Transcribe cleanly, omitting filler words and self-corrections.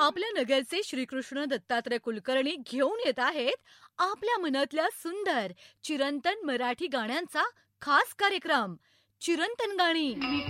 आपल्या नगरचे श्रीकृष्ण दत्तात्रय कुलकर्णी घेऊन येत आहेत आपल्या मनातल्या सुंदर चिरंतन मराठी गाण्यांचा खास कार्यक्रम चिरंतन गाणी.